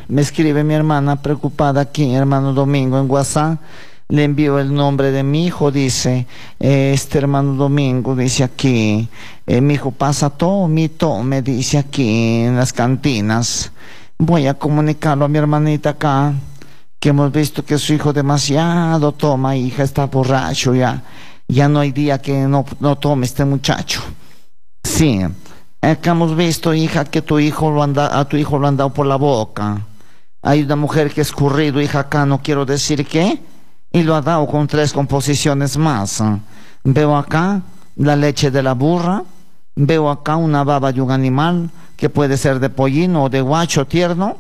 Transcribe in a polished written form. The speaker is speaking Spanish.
Me escribe mi hermana preocupada aquí, hermano Domingo, en WhatsApp. Le envío el nombre de mi hijo, dice, este hermano Domingo, dice aquí, mi hijo pasa todo, mito, me dice aquí en las cantinas. Voy a comunicarlo a mi hermanita acá, que hemos visto que su hijo demasiado toma, hija, está borracho ya. Ya no hay día que no tome este muchacho. Sí, acá hemos visto, hija, que a tu hijo lo han dado por la boca. Hay una mujer que ha escurrido, hija, acá no quiero decir qué, y lo ha dado con 3 composiciones más. Veo acá la leche de la burra, veo acá una baba de un animal, que puede ser de pollino o de guacho tierno,